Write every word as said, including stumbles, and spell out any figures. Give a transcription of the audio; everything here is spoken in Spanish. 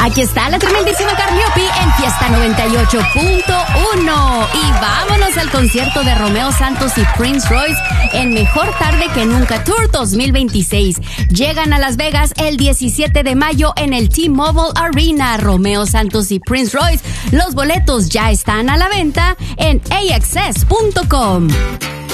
Aquí está la tremendísima Carliopi en Fiesta noventa y ocho punto uno. Y vámonos al concierto de Romeo Santos y Prince Royce en Mejor Tarde que Nunca Tour dos mil veintiséis. Llegan a Las Vegas el diecisiete de mayo en el T-Mobile Arena. Romeo Santos y Prince Royce. Los boletos ya están a la venta en A X S punto com.